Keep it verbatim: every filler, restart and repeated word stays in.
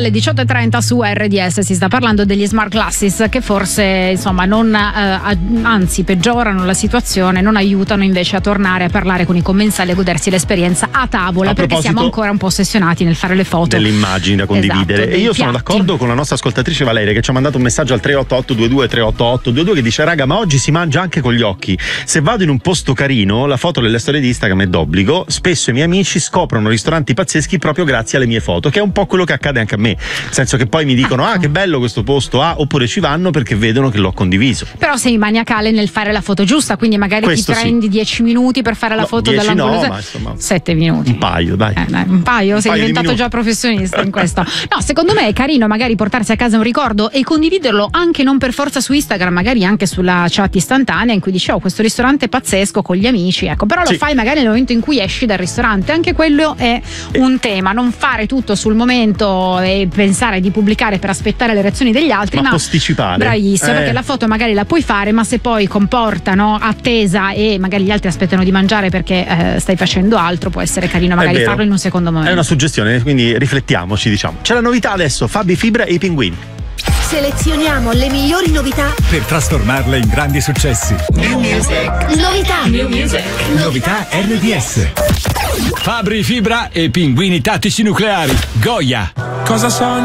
alle diciotto e trenta su R D S. Si sta parlando degli smart glasses che forse insomma non eh, anzi peggiorano la situazione, non aiutano invece a tornare a parlare con i commensali, a godersi l'esperienza a tavola, a perché siamo ancora un po' ossessionati nel fare le foto delle immagini da condividere. Esatto, e io piatti. sono d'accordo con la nostra ascoltatrice Valeria, che ci ha mandato un messaggio al tre otto otto due due tre otto otto due due, che dice: raga, ma oggi si mangia anche con gli occhi. Se vado in un posto carino, la foto delle storie di Instagram è d'obbligo. Spesso i miei amici scoprono ristoranti pazzeschi proprio grazie alle mie foto, che è un po' quello che accade anche a me, nel senso che poi mi dicono ah che bello questo posto, ah, oppure ci vanno perché vedono che l'ho condiviso. Però sei maniacale nel fare la foto giusta, quindi magari Questo ti prendi sì. dieci minuti per fare la No, foto dieci dall'angolo no, ma insomma sette minuti, un paio, dai, eh, dai un paio, un sei paio di diventato minuti. già professionista in questo. No, secondo me è carino magari portarsi a casa un ricordo e condividerlo anche non per forza su Instagram, magari anche sulla chat istantanea in cui dici oh questo ristorante è pazzesco con gli amici, ecco, però lo Sì. fai magari nel momento in cui esci dal ristorante. Anche quello è un tema, non fare tutto sul momento e pensare di pubblicare per aspettare le reazioni degli altri, ma, ma posticipare. bravissimo, Eh. perché la foto magari la puoi fare, ma se poi comporta no, attesa e magari gli altri aspettano di mangiare perché eh, stai facendo altro, può essere carino magari vero. farlo in un secondo momento. È una suggestione, quindi riflettiamoci, diciamo. C'è la novità adesso, Fabi Fibra e i pinguini. Selezioniamo le migliori novità per trasformarle in grandi successi. New Music. Novità. New Music. Novità R D S. Fabri Fibra e pinguini tattici nucleari. Goya. Cosa sogni?